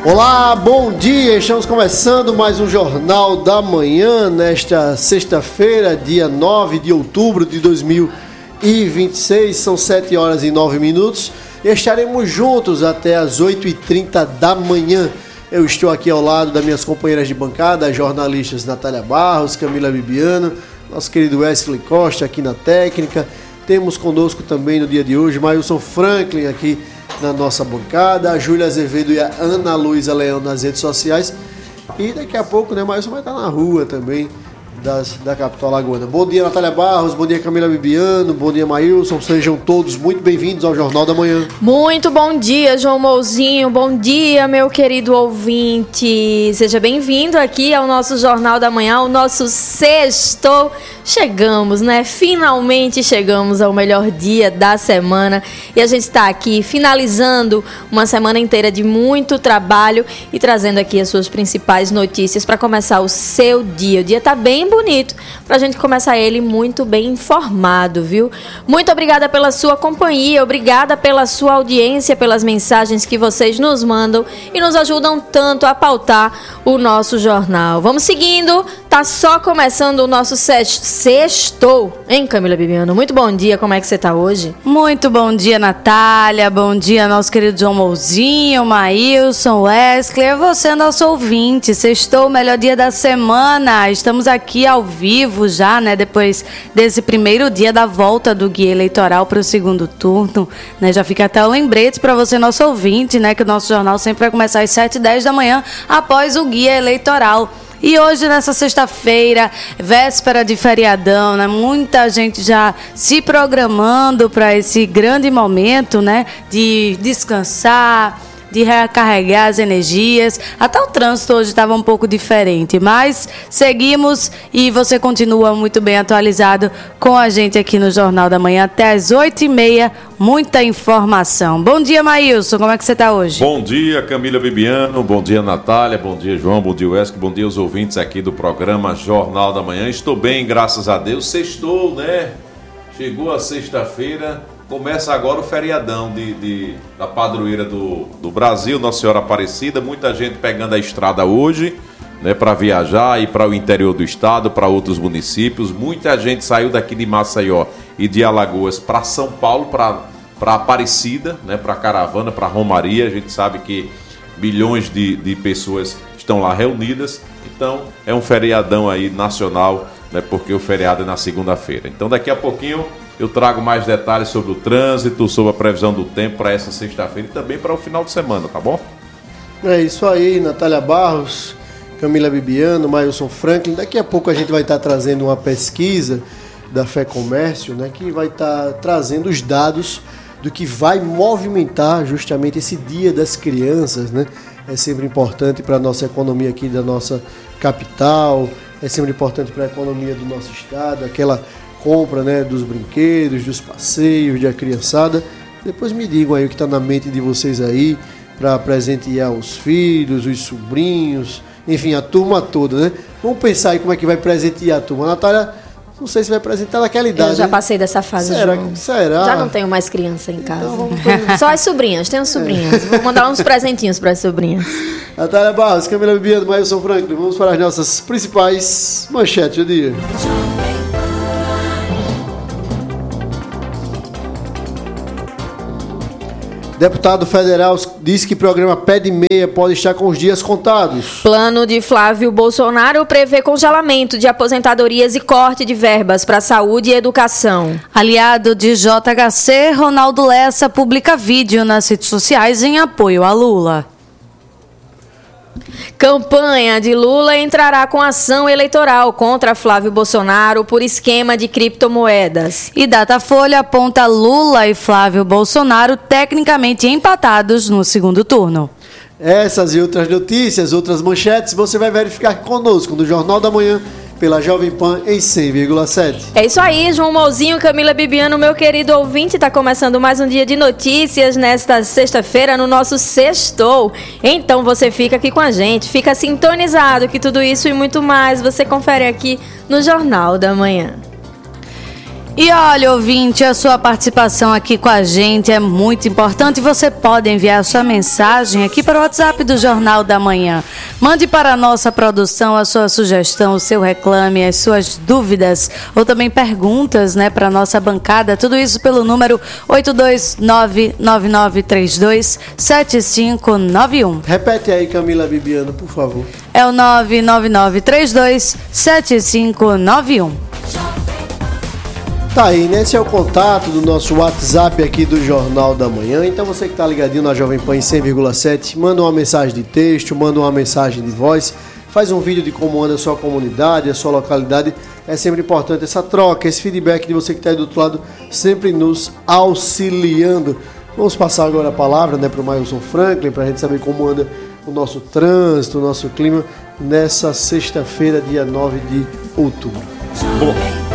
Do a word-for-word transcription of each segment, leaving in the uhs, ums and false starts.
Olá, bom dia, estamos começando mais um Jornal da Manhã nesta sexta-feira, dia nove de outubro de dois mil e vinte e seis, são sete horas e nove minutos e estaremos juntos até as oito e trinta da manhã. Eu estou aqui ao lado das minhas companheiras de bancada, as jornalistas Natália Barros, Camila Bibiano, nosso querido Wesley Costa aqui na técnica. Temos conosco também no dia de hoje Mailson Franklin aqui na nossa bancada, a Júlia Azevedo e a Ana Luísa Leão nas redes sociais. E daqui a pouco, né, Mailson vai estar na rua também das, da capital alagoana. Bom dia, Natália Barros, bom dia, Camila Bibiano, bom dia, Mailson. Sejam todos muito bem-vindos ao Jornal da Manhã. Muito bom dia, João Mouzinho. Bom dia, meu querido ouvinte. Seja bem-vindo aqui ao nosso Jornal da Manhã, o nosso sexto. Chegamos, né? Finalmente chegamos ao melhor dia da semana e a gente está aqui finalizando uma semana inteira de muito trabalho e trazendo aqui as suas principais notícias para começar o seu dia. O dia tá bem bonito para a gente começar ele muito bem informado, viu? Muito obrigada pela sua companhia, obrigada pela sua audiência, pelas mensagens que vocês nos mandam e nos ajudam tanto a pautar o nosso jornal. Vamos seguindo, tá só começando o nosso sexto. Sextou, hein, Camila Bibiano? Muito bom dia, como é que você tá hoje? Muito bom dia, Natália, bom dia, nosso querido João Mouzinho, Mailson, Wesley, você, nosso ouvinte. Sextou, o melhor dia da semana. Estamos aqui ao vivo já, né, depois desse primeiro dia da volta do guia eleitoral para o segundo turno, né, já fica até o lembrete para você, nosso ouvinte, né, que o nosso jornal sempre vai começar às sete e dez da manhã, após o guia eleitoral. E hoje, nessa sexta-feira, véspera de feriadão, né? Muita gente já se programando para esse grande momento, né? De descansar, de recarregar as energias. Até o trânsito hoje estava um pouco diferente, mas seguimos e você continua muito bem atualizado com a gente aqui no Jornal da Manhã até as oito e meia. Muita informação. Bom dia, Mailson. Como é que você está hoje? Bom dia, Camila Bibiano. Bom dia, Natália. Bom dia, João. Bom dia, Wesley. Bom dia aos ouvintes aqui do programa Jornal da Manhã. Estou bem, graças a Deus. Sextou, né? Chegou a sexta-feira. Começa agora o feriadão de, de, da padroeira do, do Brasil, Nossa Senhora Aparecida. Muita gente pegando a estrada hoje, né, para viajar e para o interior do estado, para outros municípios. Muita gente saiu daqui de Maceió e de Alagoas para São Paulo, para para Aparecida, né, para caravana, para Romaria. A gente sabe que milhões de, de pessoas estão lá reunidas. Então é um feriadão aí nacional, né, porque o feriado é na segunda-feira. Então daqui a pouquinho eu trago mais detalhes sobre o trânsito, sobre a previsão do tempo para essa sexta-feira e também para o final de semana, tá bom? É isso aí, Natália Barros, Camila Bibiano, Mailson Franklin. Daqui a pouco a gente vai estar trazendo uma pesquisa da Fé Comércio, né, que vai estar trazendo os dados do que vai movimentar justamente esse Dia das Crianças, né? É sempre importante para a nossa economia aqui da nossa capital, é sempre importante para a economia do nosso estado, aquela compra, né, dos brinquedos, dos passeios, da criançada. Depois me digam aí o que está na mente de vocês aí para presentear os filhos, os sobrinhos, enfim, a turma toda, né? Vamos pensar aí como é que vai presentear a turma. Natália, não sei se vai apresentar naquela idade. Eu já né? passei dessa fase, será, João. Será? Já não tenho mais criança em casa. Então, vamos... Só as sobrinhas, tenho sobrinhas. Vou mandar uns presentinhos para as sobrinhas. Natália Barros, Camila Bibiano, Mailson Franklin, vamos para as nossas principais manchetes do dia. Deputado federal diz que programa Pé de Meia pode estar com os dias contados. Plano de Flávio Bolsonaro prevê congelamento de aposentadorias e corte de verbas para saúde e educação. Aliado de J H C, Ronaldo Lessa publica vídeo nas redes sociais em apoio a Lula. Campanha de Lula entrará com ação eleitoral contra Flávio Bolsonaro por esquema de criptomoedas. E Datafolha aponta Lula e Flávio Bolsonaro tecnicamente empatados no segundo turno. Essas e outras notícias, outras manchetes, você vai verificar conosco no Jornal da Manhã, pela Jovem Pan em cem vírgula sete. É isso aí, João Mouzinho, Camila Bibiano, meu querido ouvinte, está começando mais um dia de notícias nesta sexta-feira no nosso Sextou. Então você fica aqui com a gente, fica sintonizado que tudo isso e muito mais você confere aqui no Jornal da Manhã. E olha, ouvinte, a sua participação aqui com a gente é muito importante. Você pode enviar a sua mensagem aqui para o WhatsApp do Jornal da Manhã. Mande para a nossa produção a sua sugestão, o seu reclame, as suas dúvidas ou também perguntas, né, para a nossa bancada. Tudo isso pelo número oito dois nove, nove nove três dois, sete cinco nove um. Repete aí, Camila Bibiano, por favor. É o nove nove nove três dois, sete cinco nove um. Tá aí, né? Esse é o contato do nosso WhatsApp aqui do Jornal da Manhã. Então você que tá ligadinho na Jovem Pan em cem vírgula sete, manda uma mensagem de texto, manda uma mensagem de voz, faz um vídeo de como anda a sua comunidade, a sua localidade. É sempre importante essa troca, esse feedback de você que tá aí do outro lado, sempre nos auxiliando. Vamos passar agora a palavra, né, para o Mailson Franklin, para a gente saber como anda o nosso trânsito, o nosso clima nessa sexta-feira, dia nove de outubro. Bom.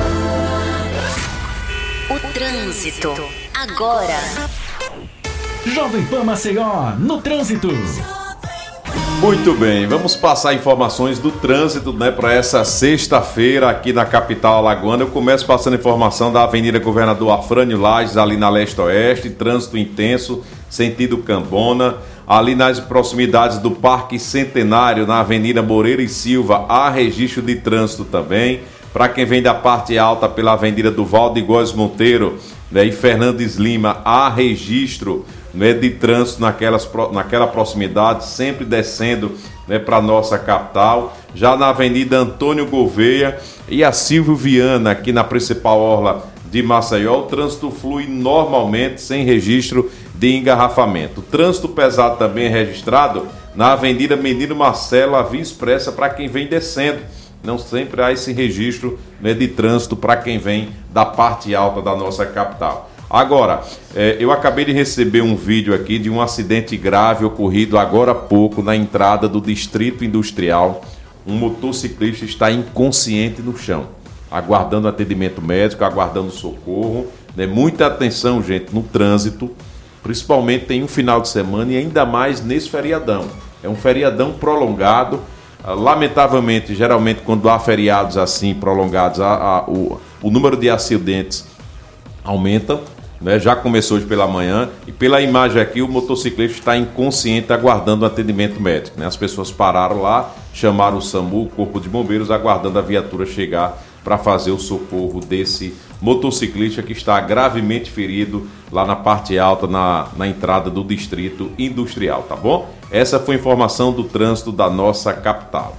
Trânsito, agora. Jovem Pan Maceió, no trânsito. Muito bem, vamos passar informações do trânsito, né, para essa sexta-feira aqui na capital alagoana. Eu começo passando informação da Avenida Governador Afrânio Lages, ali na leste-oeste, trânsito intenso, sentido Cambona. Ali nas proximidades do Parque Centenário, na Avenida Moreira e Silva, há registro de trânsito também. Para quem vem da parte alta pela Avenida do Valde Góes Monteiro, né, e Fernandes Lima, há registro, né, de trânsito naquelas, naquela proximidade, sempre descendo, né, para a nossa capital. Já na Avenida Antônio Gouveia e a Silvio Viana, aqui na principal orla de Maceió, o trânsito flui normalmente, sem registro de engarrafamento. O trânsito pesado também é registrado na Avenida Menino Marcelo, a via expressa para quem vem descendo. Não sempre há esse registro, né, de trânsito para quem vem da parte alta da nossa capital. Agora, eh, eu acabei de receber um vídeo aqui de um acidente grave ocorrido agora há pouco na entrada do Distrito Industrial. Um motociclista está inconsciente no chão, aguardando atendimento médico, aguardando socorro. Né? Muita atenção, gente, no trânsito, principalmente tem um final de semana e ainda mais nesse feriadão. É um feriadão prolongado. Lamentavelmente, geralmente quando há feriados assim prolongados, a, a, o, o número de acidentes aumenta, né? Já começou hoje pela manhã e pela imagem aqui o motociclista está inconsciente aguardando um atendimento médico, né? As pessoas pararam lá, chamaram o SAMU, o Corpo de Bombeiros, aguardando a viatura chegar para fazer o socorro desse motociclista que está gravemente ferido lá na parte alta, na, na entrada do Distrito Industrial, tá bom? Essa foi a informação do trânsito da nossa capital.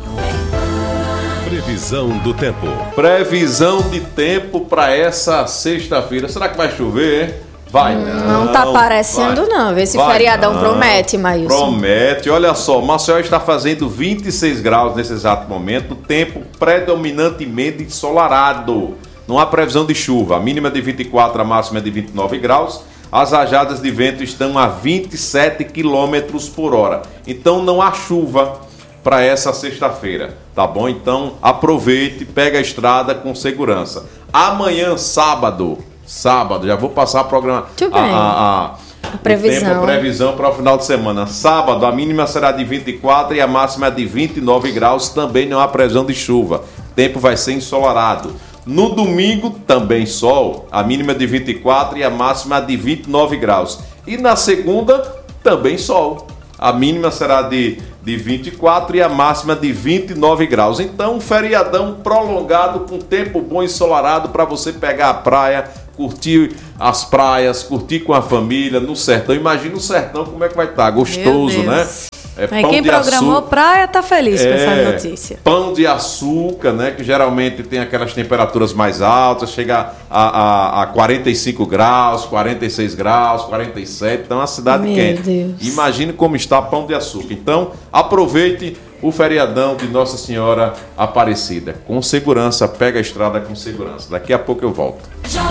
Previsão do tempo. Previsão de tempo para essa sexta-feira. Será que vai chover, hein? Vai não. Não tá parecendo vai, não. Esse vai feriadão não. promete, Maílson. Promete. Olha só, Maceió está fazendo vinte e seis graus nesse exato momento. Tempo predominantemente ensolarado. Não há previsão de chuva. A mínima é de vinte e quatro, a máxima é de vinte e nove graus. As rajadas de vento estão a vinte e sete quilômetros por hora. Então não há chuva para essa sexta-feira, tá bom? Então aproveite, pega a estrada com segurança. Amanhã, sábado, sábado, já vou passar a programa, Muito a, bem. a, a, a previsão, tempo, a previsão para o final de semana. Sábado, a mínima será de vinte e quatro e a máxima é de vinte e nove graus. Também não há previsão de chuva. O tempo vai ser ensolarado. No domingo, também sol, a mínima é de vinte e quatro e a máxima é de vinte e nove graus. E na segunda, também sol. A mínima será de, de vinte e quatro e a máxima de vinte e nove graus. Então, um feriadão prolongado com tempo bom ensolarado para você pegar a praia, curtir as praias, curtir com a família no sertão. Imagina o sertão como é que vai estar, gostoso, né? É, Mas quem programou açúcar, praia tá feliz com é, essa notícia. Pão de açúcar, né? Que geralmente tem aquelas temperaturas mais altas, chega a, a, a quarenta e cinco graus, quarenta e seis graus, quarenta e sete. Então é uma cidade Meu quente. Deus. Imagine como está Pão de Açúcar. Então aproveite o feriadão de Nossa Senhora Aparecida. Com segurança, pega a estrada com segurança. Daqui a pouco eu volto.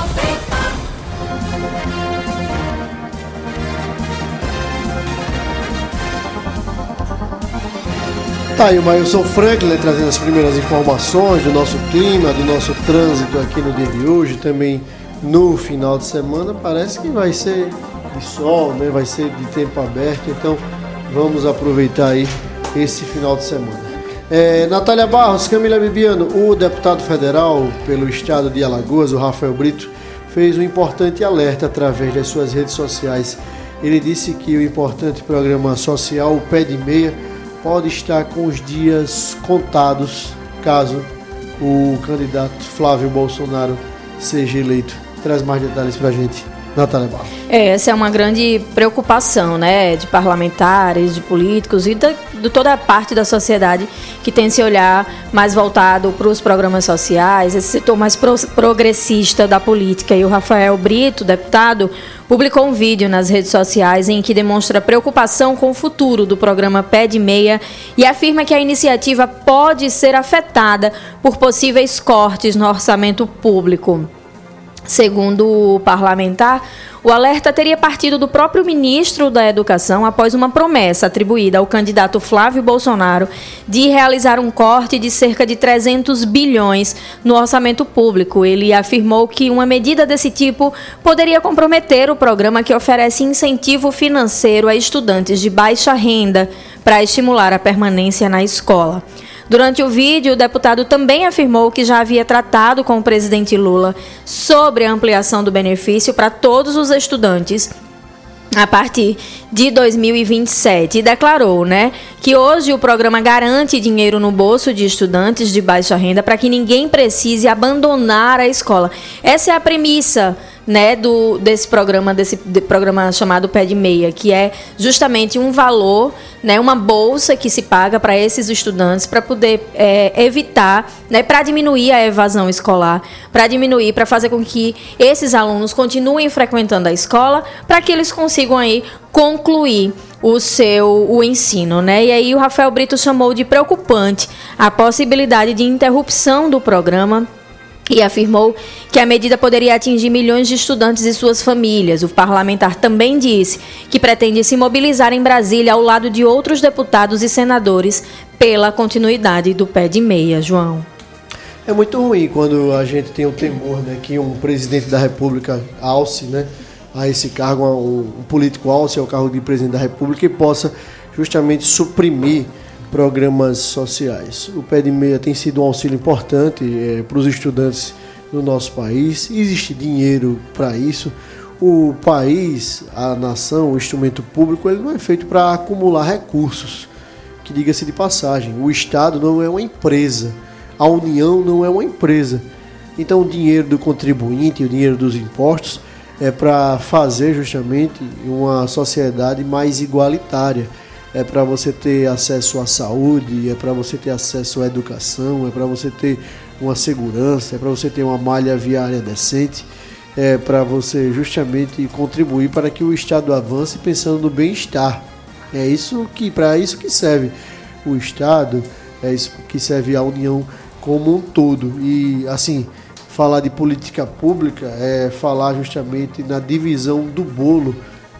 Tá aí o Mailson Franklin, né, trazendo as primeiras informações do nosso clima, do nosso trânsito aqui no dia de hoje, também no final de semana. Parece que vai ser de sol, né? Vai ser de tempo aberto, então vamos aproveitar aí esse final de semana. É, Natália Barros, Camila Bibiano, o deputado federal pelo estado de Alagoas, o Rafael Brito, fez um importante alerta através das suas redes sociais. Ele disse que o importante programa social, o Pé de Meia, pode estar com os dias contados caso o candidato Flávio Bolsonaro seja eleito. Traz mais detalhes pra gente, Natália Barros. É, essa é uma grande preocupação, né, de parlamentares, de políticos e da, de toda a parte da sociedade que tem esse olhar mais voltado para os programas sociais, esse setor mais pro, progressista da política. E o Rafael Brito, deputado, publicou um vídeo nas redes sociais em que demonstra preocupação com o futuro do programa Pé de Meia e afirma que a iniciativa pode ser afetada por possíveis cortes no orçamento público. Segundo o parlamentar, o alerta teria partido do próprio ministro da Educação após uma promessa atribuída ao candidato Flávio Bolsonaro de realizar um corte de cerca de trezentos bilhões no orçamento público. Ele afirmou que uma medida desse tipo poderia comprometer o programa que oferece incentivo financeiro a estudantes de baixa renda para estimular a permanência na escola. Durante o vídeo, o deputado também afirmou que já havia tratado com o presidente Lula sobre a ampliação do benefício para todos os estudantes a partir de dois mil e vinte e sete e declarou, né, que hoje o programa garante dinheiro no bolso de estudantes de baixa renda para que ninguém precise abandonar a escola. Essa é a premissa, né, do, desse programa, desse de programa chamado Pé de Meia, que é justamente um valor, né, uma bolsa que se paga para esses estudantes para poder é, evitar, né, para diminuir a evasão escolar, para diminuir, para fazer com que esses alunos continuem frequentando a escola, para que eles consigam aí concluir o seu o ensino, né? E aí o Rafael Brito chamou de preocupante a possibilidade de interrupção do programa e afirmou que a medida poderia atingir milhões de estudantes e suas famílias. O parlamentar também disse que pretende se mobilizar em Brasília ao lado de outros deputados e senadores pela continuidade do Pé de Meia, João. É muito ruim quando a gente tem o temor, né, que um presidente da República alce, né, a esse cargo, um, um político alce ao cargo de presidente da República e possa justamente suprimir programas sociais. O Pé de Meia tem sido um auxílio importante é, para os estudantes do nosso país. Existe dinheiro para isso. O país, a nação, o instrumento público, ele não é feito para acumular recursos, que diga-se de passagem. O Estado não é uma empresa. A União não é uma empresa. Então o dinheiro do contribuinte, o dinheiro dos impostos, é para fazer justamente uma sociedade mais igualitária. É para você ter acesso à saúde, é para você ter acesso à educação, é para você ter uma segurança, é para você ter uma malha viária decente, é para você justamente contribuir para que o Estado avance pensando no bem-estar. É isso que, para isso que serve o Estado, é isso que serve a União como um todo. E assim, falar de política pública é falar justamente na divisão do bolo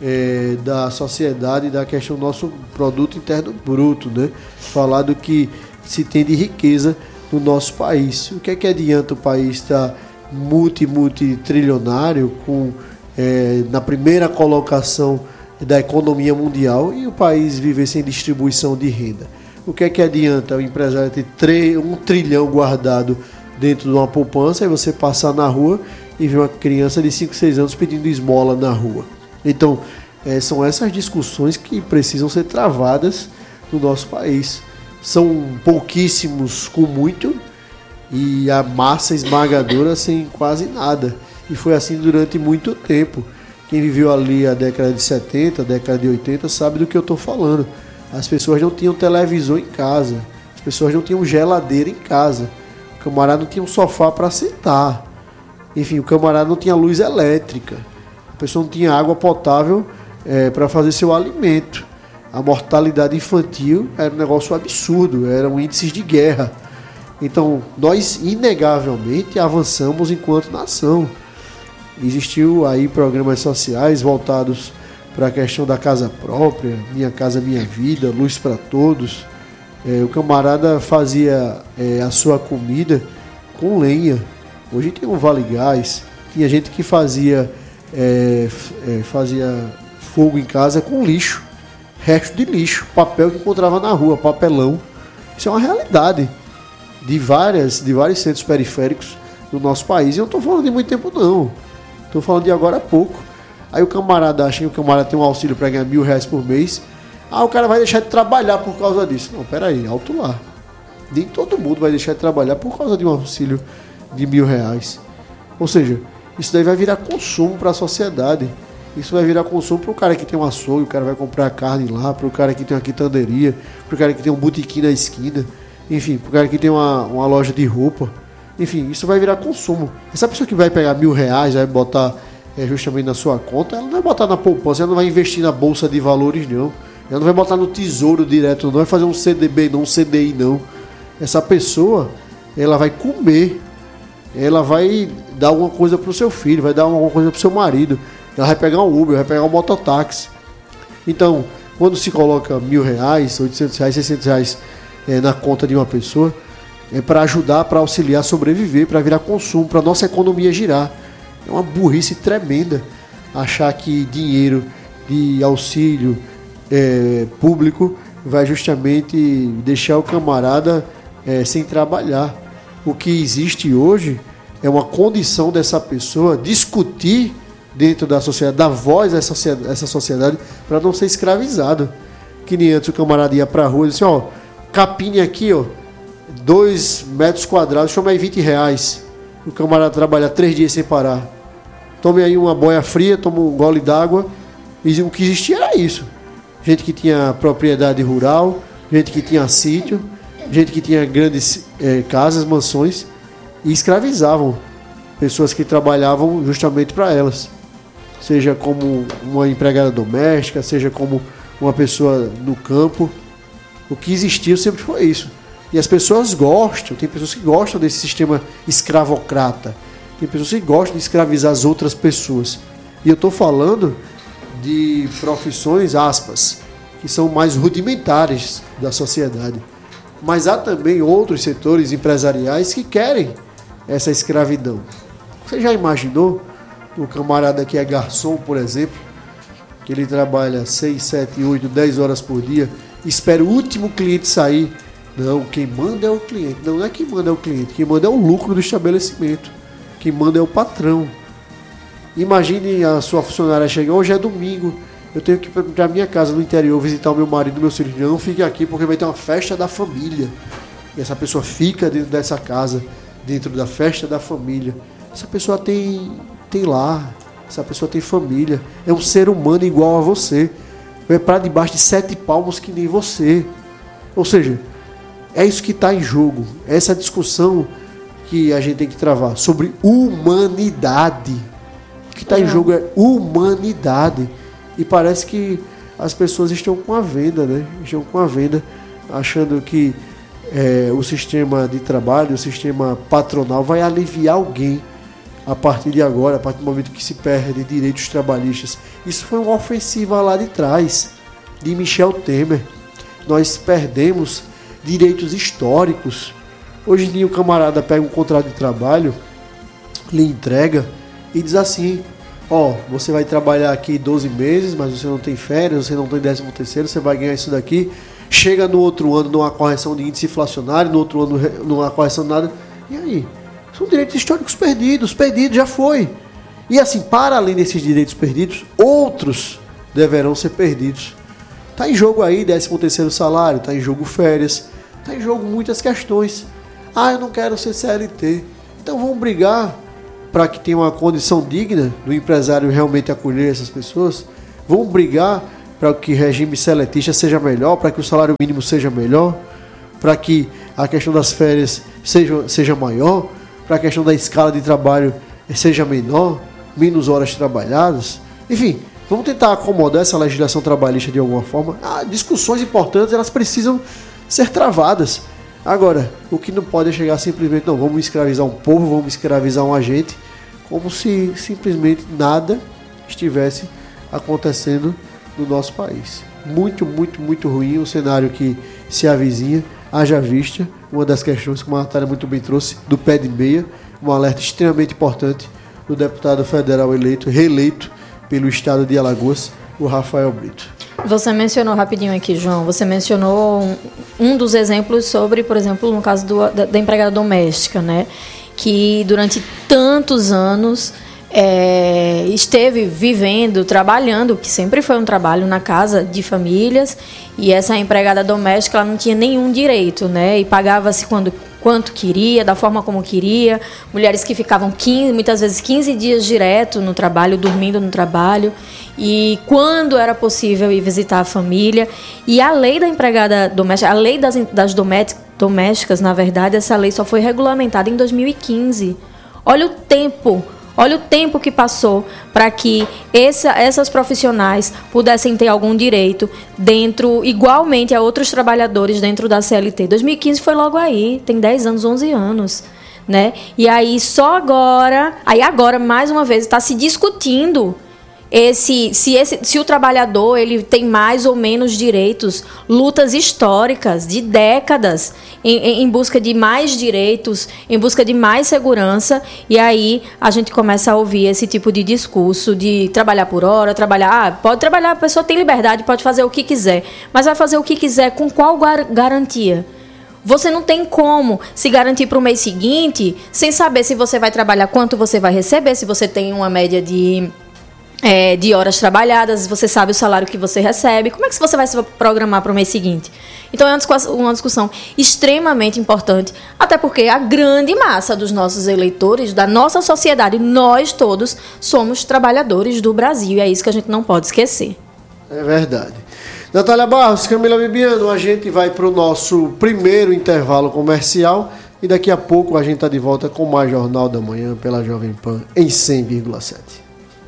é, da sociedade, da questão do nosso produto interno bruto, né? Falar do que se tem de riqueza no nosso país. O que é que adianta o país estar multi, multitrilionário com, é, na primeira colocação da economia mundial e o país viver sem distribuição de renda? O que é que adianta o empresário ter um trilhão guardado dentro de uma poupança e você passar na rua e ver uma criança de cinco, seis anos pedindo esmola na rua? Então, é, são essas discussões que precisam ser travadas no nosso país. São pouquíssimos com muito e a massa esmagadora sem quase nada. E foi assim durante muito tempo. Quem viveu ali a década de setenta, a década de oitenta, sabe do que eu estou falando. As pessoas não tinham televisor em casa, as pessoas não tinham geladeira em casa, o camarada não tinha um sofá para sentar, enfim, o camarada não tinha luz elétrica, a pessoa não tinha água potável é, para fazer seu alimento. A mortalidade infantil era um negócio absurdo, eram índices de guerra. Então, nós inegavelmente avançamos enquanto nação. Existiu aí programas sociais voltados para a questão da casa própria, Minha Casa Minha Vida, Luz para Todos. É, o camarada fazia é, a sua comida com lenha. Hoje tem um Vale Gás. Tinha gente que fazia, é, é, fazia fogo em casa com lixo, resto de lixo, papel que encontrava na rua, papelão. Isso é uma realidade de, várias, de vários centros periféricos do nosso país. E eu não estou falando de muito tempo, não. Estou falando de agora há pouco. Aí o camarada acha que o camarada tem um auxílio para ganhar mil reais por mês. Ah, o cara vai deixar de trabalhar por causa disso. Não, peraí, alto lá. Nem todo mundo vai deixar de trabalhar por causa de um auxílio de mil reais. Ou seja, isso daí vai virar consumo para a sociedade. Isso vai virar consumo para o cara que tem um açougue, o cara vai comprar carne lá, para o cara que tem uma quitanderia, para o cara que tem um botequim na esquina, enfim, para o cara que tem uma, uma loja de roupa. Enfim, isso vai virar consumo. Essa pessoa que vai pegar mil reais, vai botar é, justamente na sua conta, ela não vai botar na poupança, ela não vai investir na bolsa de valores, não. Ela não vai botar no tesouro direto, não vai fazer um C D B, não um C D I, não. Essa pessoa, ela vai comer, ela vai dar alguma coisa pro seu filho, vai dar alguma coisa pro seu marido, ela vai pegar um Uber, vai pegar um mototáxi. Então, quando se coloca mil reais, oitocentos reais, seiscentos reais é, na conta de uma pessoa, é para ajudar, para auxiliar a sobreviver, para virar consumo, para a nossa economia girar. É uma burrice tremenda achar que dinheiro de auxílio é, público vai justamente deixar o camarada É, sem trabalhar. O que existe hoje é uma condição dessa pessoa discutir dentro da sociedade, dar voz a essa sociedade, essa sociedade para não ser escravizado. Que nem antes o camarada ia pra rua e disse, ó, capinha aqui, ó, dois metros quadrados, chama aí vinte reais. O camarada trabalha três dias sem parar. Tome aí uma boia fria, toma um gole d'água. E o que existia era isso. Gente que tinha propriedade rural, gente que tinha sítio, gente que tinha grandes é, casas, mansões, e escravizavam pessoas que trabalhavam justamente para elas. Seja como uma empregada doméstica, seja como uma pessoa no campo. O que existiu sempre foi isso. E as pessoas gostam, tem pessoas que gostam desse sistema escravocrata. Tem pessoas que gostam de escravizar as outras pessoas. E eu estou falando de profissões, aspas, que são mais rudimentares da sociedade. Mas há também outros setores empresariais que querem essa escravidão. Você já imaginou o camarada que é garçom, por exemplo, que ele trabalha seis, sete, oito, dez horas por dia, espera o último cliente sair? Não, quem manda é o cliente. Não, não é quem manda é o cliente, quem manda é o lucro do estabelecimento. Quem manda é o patrão. Imagine a sua funcionária chegar, hoje é domingo, eu tenho que ir para minha casa no interior visitar o meu marido e meu filho. Não fique aqui porque vai ter uma festa da família. E essa pessoa fica dentro dessa casa, dentro da festa da família. Essa pessoa tem, tem lar, essa pessoa tem família. É um ser humano igual a você. Vai para debaixo de sete palmos que nem você. Ou seja, é isso que está em jogo. É essa discussão que a gente tem que travar sobre humanidade. O que está em jogo é humanidade. E parece que as pessoas estão com a venda, né? Estão com a venda, achando que é, o sistema de trabalho, o sistema patronal vai aliviar alguém a partir de agora, a partir do momento que se perde direitos trabalhistas. Isso foi uma ofensiva lá de trás, de Michel Temer. Nós perdemos direitos históricos. Hoje em dia o camarada pega um contrato de trabalho, lhe entrega e diz assim: ó, oh, você vai trabalhar aqui doze meses, mas você não tem férias, você não tem décimo terceiro, você vai ganhar isso daqui. Chega no outro ano numa correção de índice inflacionário, no outro ano numa correção de nada. E aí? São direitos históricos perdidos, perdidos, já foi. E assim, para além desses direitos perdidos, outros deverão ser perdidos. Está em jogo aí décimo terceiro salário, está em jogo férias, está em jogo muitas questões. Ah, eu não quero ser C L T. Então vamos brigar para que tenha uma condição digna do empresário realmente acolher essas pessoas. Vamos brigar para que o regime seletista seja melhor, para que o salário mínimo seja melhor, para que a questão das férias seja, seja maior, para a questão da escala de trabalho seja menor, menos horas trabalhadas. Enfim, vamos tentar acomodar essa legislação trabalhista de alguma forma. Ah, discussões importantes, elas precisam ser travadas. Agora, o que não pode é chegar simplesmente, não, vamos escravizar um povo, vamos escravizar um agente, como se simplesmente nada estivesse acontecendo no nosso país. Muito, muito, muito ruim o cenário que se avizinha, haja vista, uma das questões que a Natália muito bem trouxe, do pé de meia, um alerta extremamente importante do deputado federal eleito, reeleito pelo estado de Alagoas, o Rafael Brito. Você mencionou rapidinho aqui, João, você mencionou um, um dos exemplos sobre, por exemplo, no caso do, da, da empregada doméstica, né? Que durante tantos anos é, esteve vivendo, trabalhando, que sempre foi um trabalho na casa de famílias, e essa empregada doméstica ela não tinha nenhum direito, né? E pagava-se quando quanto queria, da forma como queria. Mulheres que ficavam quinze, muitas vezes quinze dias direto no trabalho, dormindo no trabalho, e quando era possível ir visitar a família. E a lei da empregada doméstica, a lei das, das domésticas, na verdade, essa lei só foi regulamentada em dois mil e quinze. Olha o tempo Olha o tempo que passou para que essa, essas profissionais pudessem ter algum direito dentro, igualmente a outros trabalhadores dentro da C L T. dois mil e quinze foi logo aí, tem dez anos, onze anos. Né? E aí só agora, aí agora mais uma vez está se discutindo esse, se, esse, se o trabalhador ele tem mais ou menos direitos, lutas históricas de décadas em, em busca de mais direitos, em busca de mais segurança, e aí a gente começa a ouvir esse tipo de discurso de trabalhar por hora, trabalhar, ah, pode trabalhar, a pessoa tem liberdade, pode fazer o que quiser, mas vai fazer o que quiser com qual gar- garantia? Você não tem como se garantir para o mês seguinte sem saber se você vai trabalhar, quanto você vai receber, se você tem uma média de... É, de horas trabalhadas, você sabe o salário que você recebe, como é que você vai se programar para o mês seguinte? Então é uma discussão, uma discussão extremamente importante, até porque a grande massa dos nossos eleitores, da nossa sociedade, nós todos somos trabalhadores do Brasil, e é isso que a gente não pode esquecer. É verdade. Natália Barros, Camila Bibiano, a gente vai para o nosso primeiro intervalo comercial e daqui a pouco a gente está de volta com mais Jornal da Manhã pela Jovem Pan em cem vírgula sete.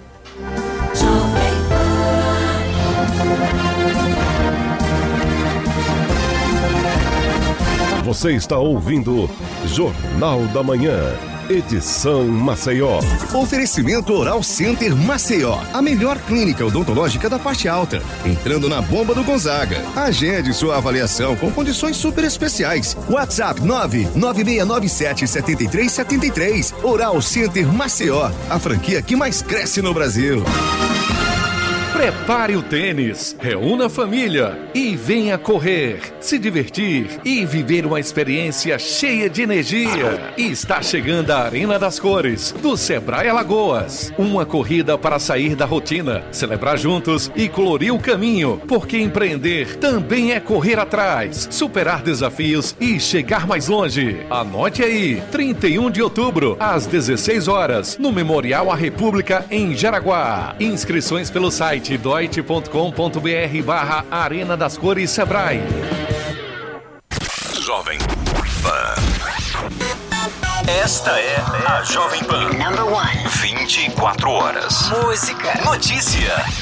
Você está ouvindo Jornal da Manhã, edição Maceió. Oferecimento Oral Center Maceió, a melhor clínica odontológica da parte alta. Entrando na bomba do Gonzaga. Agende sua avaliação com condições super especiais. WhatsApp nove nove seis nove sete sete três sete três. Oral Center Maceió, a franquia que mais cresce no Brasil. Prepare o tênis, reúna a família e venha correr, se divertir e viver uma experiência cheia de energia. E está chegando a Arena das Cores, do Sebrae Alagoas. Uma corrida para sair da rotina, celebrar juntos e colorir o caminho, porque empreender também é correr atrás, superar desafios e chegar mais longe. Anote aí, trinta e um de outubro, às dezesseis horas, no Memorial à República, em Jaraguá. Inscrições pelo site doit ponto com ponto br barra Arena das Cores Sebrae. Jovem Pan. Esta é a Jovem Pan. Number one. vinte e quatro horas. Música. Notícia.